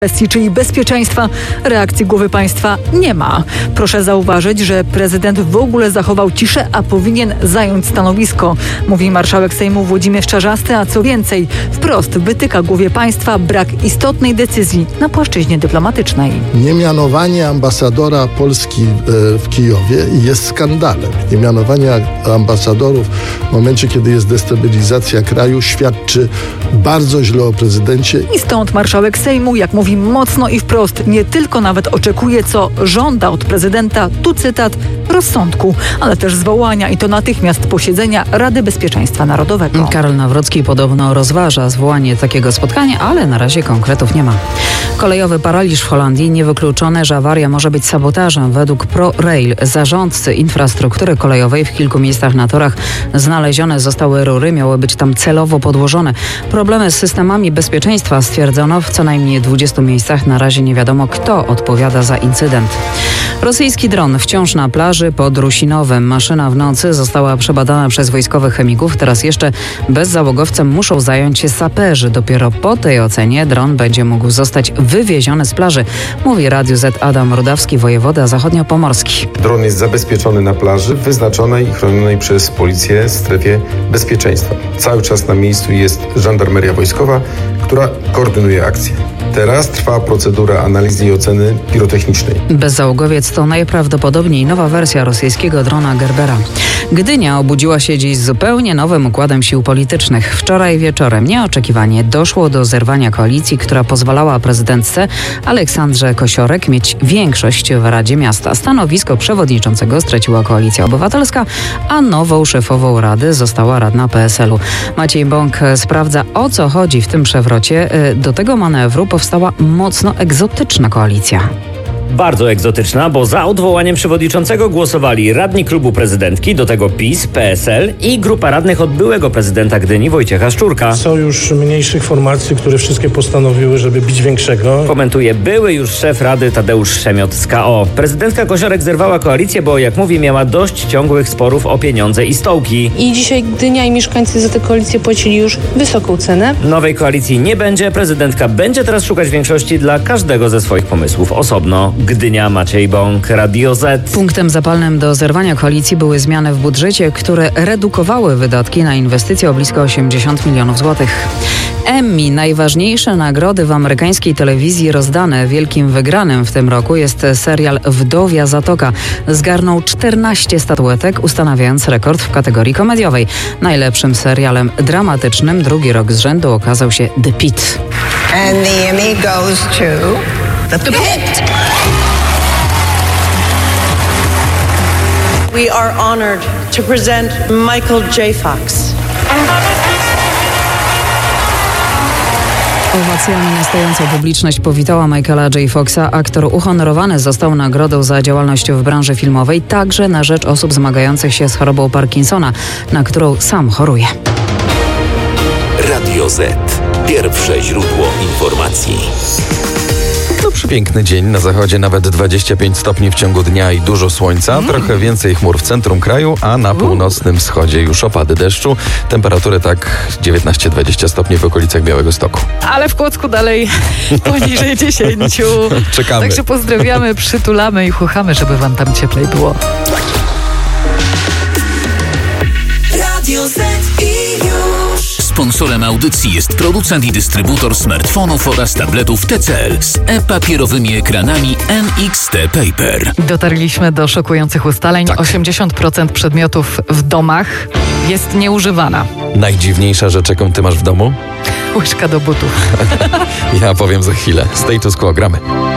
kwestii, czyli bezpieczeństwa, reakcji głowy państwa nie ma. Proszę zauważyć, że prezydent w ogóle zachował ciszę, a powinien zająć stanowisko, mówi marszałek Sejmu Włodzimierz Czarzasty, a co więcej, wprost wytyka głowie państwa brak istotnej decyzji na płaszczyźnie dyplomatycznej. Niemianowanie ambasadora Polski w Kijowie jest skandalem. Niemianowanie ambasadorów w momencie, kiedy jest destabilizacja kraju, świadczy bardzo źle o prezydencie. I stąd marszałek Sejmu, jak mówi mocno i wprost, nie tylko nawet oczekuje, co żąda od prezydenta, tu cytat, rozsądku, ale też zwołania i to natychmiast posiedzenia Rady Bezpieczeństwa Narodowego. Karol Nawrocki podobno rozważa zwołanie takiego spotkania, ale na razie konkretów nie ma. Kolejowy paraliż w Holandii. Niewykluczone, że awaria może być sabotażem. Według ProRail, zarządcy infrastruktury kolejowej, w kilku miejscach na torach znalezione zostały rury, miały być tam celowo podłożone. Problemy z systemami bezpieczeństwa stwierdzono w co najmniej 20 miejscach. Na razie nie wiadomo, kto odpowiada za incydent. Rosyjski dron wciąż na plaży pod Rusinowem. Maszyna w nocy została przebadana przez wojskowych chemików. Teraz jeszcze bezzałogowcem muszą zająć się saperzy. Dopiero po tej ocenie dron będzie mógł zostać wywieziony z plaży, mówi Radiu Z Adam Rudawski, wojewoda zachodniopomorski. Dron jest zabezpieczony na plaży w wyznaczonej i chronionej przez policję strefie bezpieczeństwa. Cały czas na miejscu jest żandarmeria wojskowa, która koordynuje akcję. Teraz trwa procedura analizy i oceny pirotechnicznej. Bezzałogowiec to najprawdopodobniej nowa wersja rosyjskiego drona Gerbera. Gdynia obudziła się dziś z zupełnie nowym układem sił politycznych. Wczoraj wieczorem nieoczekiwanie doszło do zerwania koalicji, która pozwalała prezydentce Aleksandrze Kosiorek mieć większość w Radzie Miasta. Stanowisko przewodniczącego straciła Koalicja Obywatelska, a nową szefową Rady została radna PSL-u. Maciej Bąk sprawdza, o co chodzi w tym przewrocie. Do tego manewru powstała mocno egzotyczna koalicja. Bardzo egzotyczna, bo za odwołaniem przewodniczącego głosowali radni klubu prezydentki, do tego PiS, PSL i grupa radnych od byłego prezydenta Gdyni Wojciecha Szczurka. Sojusz mniejszych formacji, które wszystkie postanowiły, żeby bić większego. Komentuje były już szef Rady Tadeusz Szemiot z KO. Prezydentka Kosiorek zerwała koalicję, bo jak mówi, miała dość ciągłych sporów o pieniądze i stołki. I dzisiaj Gdynia i mieszkańcy za tę koalicję płacili już wysoką cenę. Nowej koalicji nie będzie. Prezydentka będzie teraz szukać większości dla każdego ze swoich pomysłów osobno. Gdynia, Maciej Bąk, Radio Z. Punktem zapalnym do zerwania koalicji były zmiany w budżecie, które redukowały wydatki na inwestycje o blisko 80 milionów złotych. Emmy, najważniejsze nagrody w amerykańskiej telewizji rozdane. Wielkim wygranym w tym roku jest serial Wdowia Zatoka. Zgarnął 14 statuetek, ustanawiając rekord w kategorii komediowej. Najlepszym serialem dramatycznym drugi rok z rzędu okazał się The Pitt. And the Emmy goes to The Pitt. We are honored to present Michael J. Fox. Owacjami na stojącą publiczność powitała Michaela J. Foxa. Aktor uhonorowany został nagrodą za działalność w branży filmowej, także na rzecz osób zmagających się z chorobą Parkinsona, na którą sam choruje. Radio Z. Pierwsze źródło informacji. To przepiękny dzień. Na zachodzie nawet 25 stopni w ciągu dnia i dużo słońca. Trochę więcej chmur w centrum kraju, a na północnym wschodzie już opady deszczu. Temperatury tak 19-20 stopni w okolicach Białegostoku. Ale w Kłodzku dalej poniżej 10. Czekamy. Także pozdrawiamy, przytulamy i chuchamy, żeby wam tam cieplej było. Radio Z i już. Sponsorem audycji jest producent i dystrybutor smartfonów oraz tabletów TCL z e-papierowymi ekranami NXT Paper. Dotarliśmy do szokujących ustaleń. Tak. 80% przedmiotów w domach jest nieużywana. Najdziwniejsza rzecz, jaką ty masz w domu? Łyżka do butów. Ja powiem za chwilę. Status quo, gramy.